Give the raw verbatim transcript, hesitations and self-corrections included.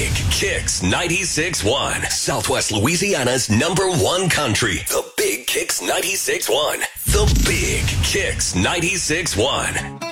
Big Kicks ninety-six point one. Southwest Louisiana's number one country. The Big Kicks ninety-six point one. The Big Kicks ninety-six point one.